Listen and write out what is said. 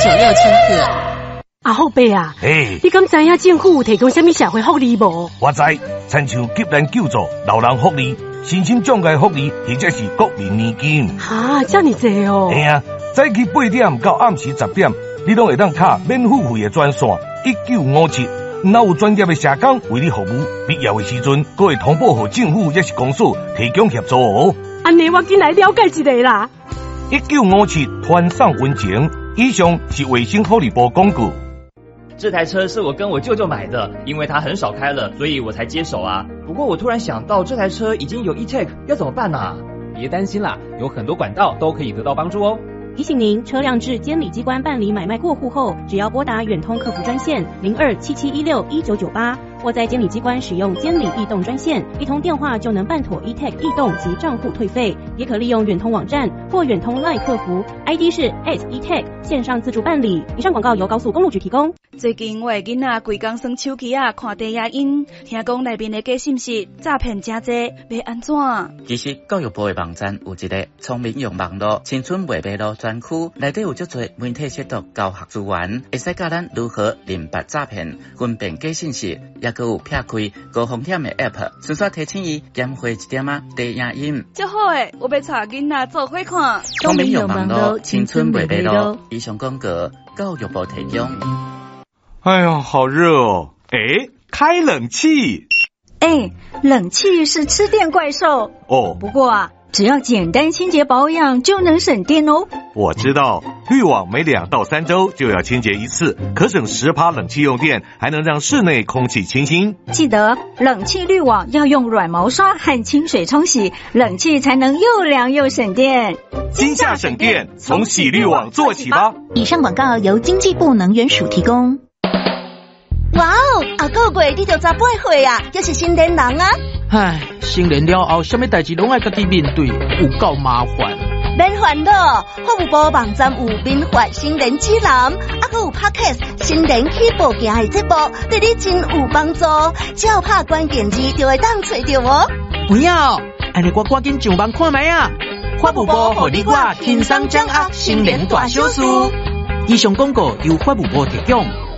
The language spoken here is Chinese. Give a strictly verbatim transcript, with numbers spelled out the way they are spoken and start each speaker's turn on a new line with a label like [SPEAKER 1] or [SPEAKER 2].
[SPEAKER 1] 九六千克。
[SPEAKER 2] 阿后伯啊，
[SPEAKER 3] 嘿，
[SPEAKER 2] 你敢知影政府有提供什么社会福利无？
[SPEAKER 3] 我知，亲像急难救助、老人福利、身心障碍福利，或者是国民年金。
[SPEAKER 2] 哈，这么多哦！
[SPEAKER 3] 嘿啊，早起八点到暗时十点，你拢会当打免付费的专线一九五七，若有专业的社工为你服务，必要的时阵，阁会通报给政府也是公所提供协助哦。
[SPEAKER 2] 安尼我进来了解一下啦。
[SPEAKER 3] 一九五七团上温情，以上是卫生福利部广告。
[SPEAKER 4] 这台车是我跟我舅舅买的，因为他很少开了，所以我才接手啊。不过我突然想到，这台车已经有 E-Tech， 要怎么办啊？
[SPEAKER 5] 别担心啦，有很多管道都可以得到帮助哦。
[SPEAKER 6] 提醒您，车辆至监理机关办理买卖过户后，只要拨打远通客服专线零二七七一六一九九八，或在监理机关使用监理易动专线，一通电话就能办妥 E-Tech 易动及账户退费。也可利用远通网站或远通 LINE 客服 ，I D 是 at E-Tech 线上自助办理。以上广告由高速公路局提供。
[SPEAKER 7] 最近我的囡仔规工耍手机啊，看低影音，听讲内面的假信息诈骗真多，要安怎？
[SPEAKER 8] 其实教育部的网站有一个聪明用网络青春未迷路专区，内底有足多媒体识读教学资源，会使教咱如何认别诈骗、分辨假信息，也佮有撇开高风险的 App， 顺续提醒伊减花一点啊低影音。
[SPEAKER 7] 真好诶，我要带囡仔做伙看。
[SPEAKER 8] 聪明用网络青春未迷路，以上广告教育部提供。
[SPEAKER 9] 哎呀，好热哦！哎，开冷气。
[SPEAKER 10] 哎，冷气是吃电怪兽
[SPEAKER 9] 哦。
[SPEAKER 10] 不过啊，只要简单清洁保养就能省电哦。
[SPEAKER 9] 我知道，滤网每两到三周就要清洁一次，可省十趴冷气用电，还能让室内空气清新。
[SPEAKER 10] 记得冷气滤网要用软毛刷和清水冲洗，冷气才能又凉又省电。
[SPEAKER 9] 今夏省电，从洗滤网做起吧。
[SPEAKER 1] 以上广告由经济部能源署提供。
[SPEAKER 11] 哇哦，啊个月你就十八岁啊，又是新年人啊！
[SPEAKER 12] 唉，成年了后，什么代志拢爱家己面对，有够麻烦。
[SPEAKER 11] 免烦恼，法务部网站有民法新年指南，啊个有 Podcast 新年起步行的节目，对你真有帮助。只要拍关键字就会当找到哦。
[SPEAKER 12] 不要，安尼我赶紧上网看卖啊！法务部互你我轻松掌握新年大小事。以上广告由法务部提供。